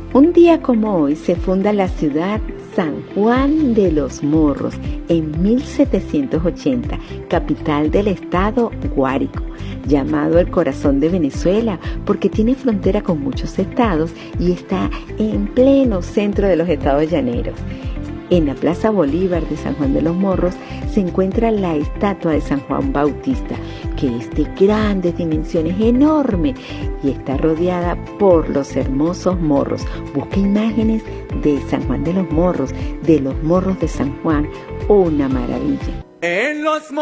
Un día como hoy se funda la ciudad San Juan de los Morros en 1780, capital del estado Guárico, llamado el corazón de Venezuela porque tiene frontera con muchos estados y está en pleno centro de los estados llaneros. En la Plaza Bolívar de San Juan de los Morros se encuentra la estatua de San Juan Bautista, que es de grandes dimensiones, enorme, y está rodeada por los hermosos morros. Busca imágenes de San Juan de los Morros de San Juan, una maravilla.